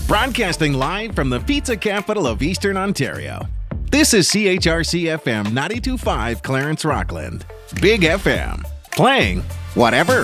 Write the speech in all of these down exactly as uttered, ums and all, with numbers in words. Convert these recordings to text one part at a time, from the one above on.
Broadcasting live from the pizza capital of Eastern Ontario. This is C H R C F M ninety-two point five Clarence Rockland. Big F M. Playing whatever.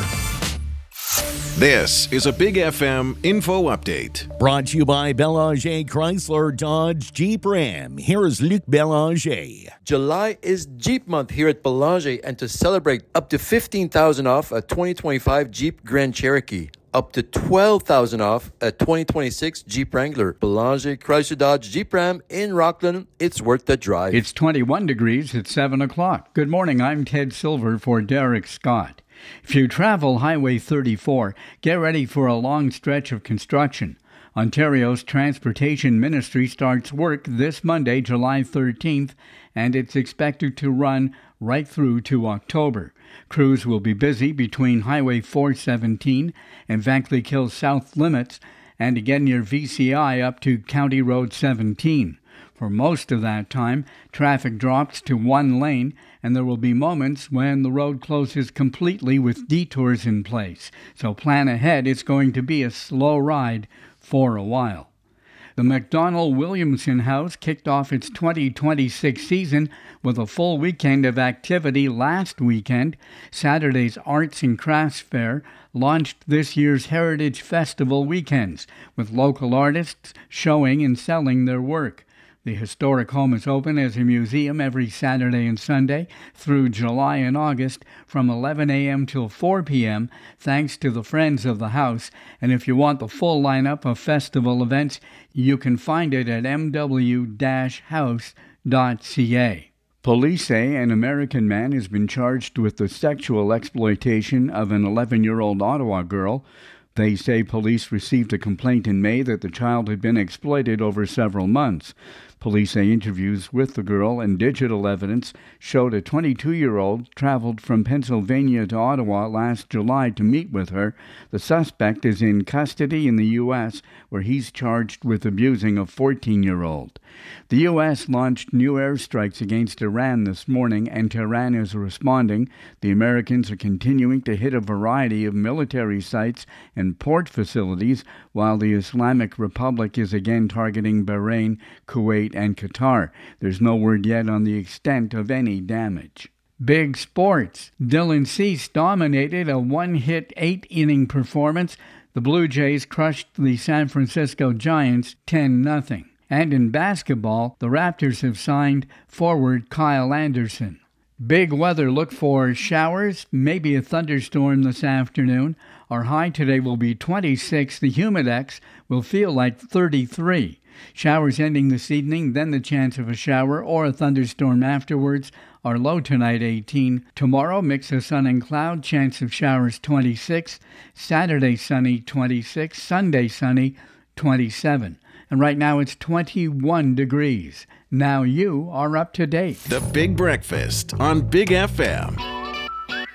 This is a Big F M info update. Brought to you by Belanger Chrysler Dodge Jeep Ram. Here is Luc Belanger. July is Jeep month here at Belanger, and to celebrate, up to fifteen thousand dollars off a twenty twenty-five Jeep Grand Cherokee. Up to twelve thousand dollars off a twenty twenty-six Jeep Wrangler. Belanger Chrysler Dodge Jeep Ram in Rockland. It's worth the drive. It's twenty-one degrees at seven o'clock. Good morning, I'm Ted Silver for Derek Scott. If you travel Highway thirty-four, get ready for a long stretch of construction. Ontario's Transportation Ministry starts work this Monday, July thirteenth, and it's expected to run right through to October. Crews will be busy between Highway four seventeen and Vankleek South limits and again near V C I up to County Road seventeen. For most of that time, traffic drops to one lane, and there will be moments when the road closes completely with detours in place. So plan ahead, it's going to be a slow ride for a while. The McDonnell Williamson House kicked off its twenty twenty-six season with a full weekend of activity last weekend. Saturday's Arts and Crafts Fair launched this year's Heritage Festival weekends, with local artists showing and selling their work. The historic home is open as a museum every Saturday and Sunday through July and August from eleven a.m. till four p.m. thanks to the Friends of the House. And if you want the full lineup of festival events, you can find it at m w dash house dot c a. Police say an American man has been charged with the sexual exploitation of an eleven-year-old Ottawa girl. They say police received a complaint in May that the child had been exploited over several months. Police say interviews with the girl and digital evidence showed a twenty-two-year-old traveled from Pennsylvania to Ottawa last July to meet with her. The suspect is in custody in the U S, where he's charged with abusing a fourteen-year-old. The U S launched new airstrikes against Iran this morning, and Tehran is responding. The Americans are continuing to hit a variety of military sites and port facilities, while the Islamic Republic is again targeting Bahrain, Kuwait, and Qatar. There's no word yet on the extent of any damage. Big sports. Dylan Cease dominated a one-hit, eight-inning performance. The Blue Jays crushed the San Francisco Giants ten nothing. And in basketball, the Raptors have signed forward Kyle Anderson. Big weather. Look for showers, maybe a thunderstorm this afternoon. Our high today will be twenty-six. The humidex will feel like thirty-three. Showers ending this evening, then the chance of a shower or a thunderstorm afterwards. Our low tonight, eighteen. Tomorrow, mix of sun and cloud, chance of showers, twenty-six. Saturday, sunny, twenty-six. Sunday, sunny, twenty-seven. And right now it's twenty-one degrees. Now you are up to date. The Big Breakfast on Big F M.